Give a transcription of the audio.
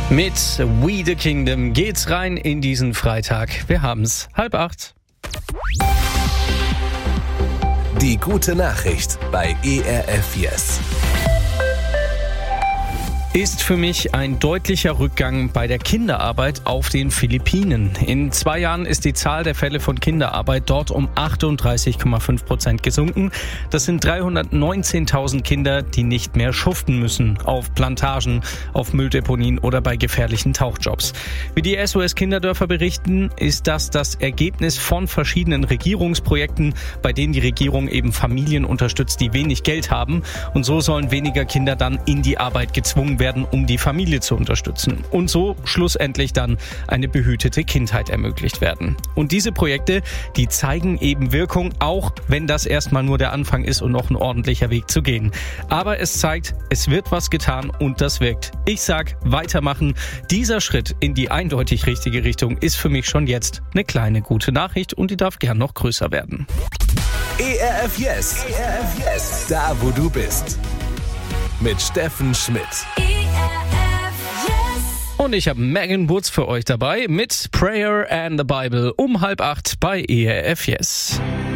Mit We the Kingdom geht's rein in diesen Freitag. Wir haben's 7:30. Die gute Nachricht bei ERF Yes. Ist für mich ein deutlicher Rückgang bei der Kinderarbeit auf den Philippinen. In 2 Jahren ist die Zahl der Fälle von Kinderarbeit dort um 38,5% gesunken. Das sind 319.000 Kinder, die nicht mehr schuften müssen auf Plantagen, auf Mülldeponien oder bei gefährlichen Tauchjobs. Wie die SOS Kinderdörfer berichten, ist das Ergebnis von verschiedenen Regierungsprojekten, bei denen die Regierung eben Familien unterstützt, die wenig Geld haben. Und so sollen weniger Kinder dann in die Arbeit gezwungen werden, um die Familie zu unterstützen. Und so schlussendlich dann eine behütete Kindheit ermöglicht werden. Und diese Projekte, die zeigen eben Wirkung, auch wenn das erstmal nur der Anfang ist und noch ein ordentlicher Weg zu gehen. Aber es zeigt, es wird was getan und das wirkt. Ich sag, weitermachen. Dieser Schritt in die eindeutig richtige Richtung ist für mich schon jetzt eine kleine gute Nachricht und die darf gern noch größer werden. ERF Yes. ERF Yes. Da, wo du bist. Mit Steffen Schmidt. Und ich habe Megan Woods für euch dabei mit Prayer and the Bible um 7:30 bei ERF Yes.